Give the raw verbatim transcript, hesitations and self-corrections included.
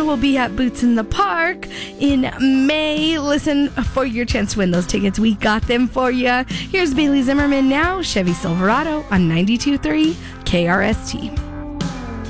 will be at Boots in the Park in May. Listen for your chance to win those tickets. We got them for you. Here's Bailey Zimmerman now, Chevy Silverado on ninety-two point three K R S T.